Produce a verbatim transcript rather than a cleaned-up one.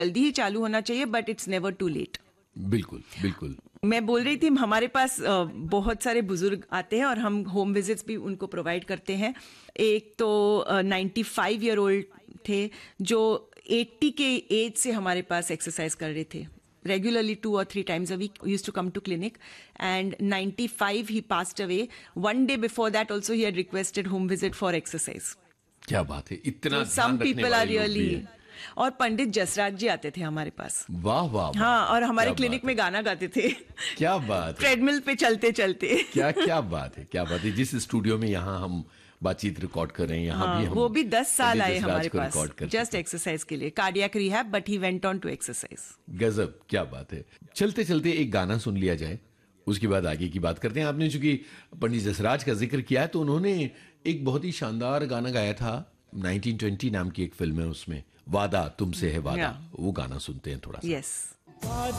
जल्दी ही चालू होना चाहिए, but it's never to late. बिल्कुल बिल्कुल। मैं बोल रही थी, हमारे पास अ, बहुत सारे बुजुर्ग आते हैं और हम होम विजिट्स भी उनको प्रोवाइड करते हैं। एक तो नाइन्टी फाइव ईयर ओल्ड थे जो एट्टी के एज से हमारे पास एक्सरसाइज कर रहे थे regularly, two or three times a week. Used to come to clinic, and ninety-five he passed away. One day before that also he had requested home visit for exercise. क्या बात है, इतना So some people are really, और पंडित जसराज जी आते थे हमारे पास। वाह वाह। हाँ, और हमारे क्लिनिक में गाना गाते थे। क्या बात है, ट्रेडमिल पे चलते चलते। क्या क्या बात है, क्या बात है। जिस स्टूडियो में यहाँ हम बातचीत रिकॉर्ड कर रहे हैं, यहाँ हाँ, भी हम वो भी दस साल आए हमारे पास रिकॉर्ड जस्ट एक्सरसाइज के लिए, cardiac rehab, but he went on to exercise. गजब, क्या बात है। चलते चलते एक गाना सुन लिया जाए, उसके बाद आगे की बात करते हैं। आपने चूंकि पंडित जसराज का जिक्र किया है, तो उन्होंने एक बहुत ही शानदार गाना गाया था, नाइनटीन ट्वेंटी नाम की एक फिल्म है, उसमें वादा तुमसे है वादा, वो गाना सुनते हैं थोड़ा सा। यस।